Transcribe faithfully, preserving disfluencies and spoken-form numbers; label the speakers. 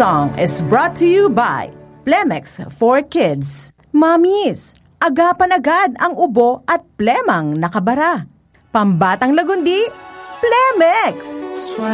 Speaker 1: song is brought to you by Plemex for Kids. Mommies, agapan agad ang ubo at plemang nakabara. Pambatang lagundi, Plemex!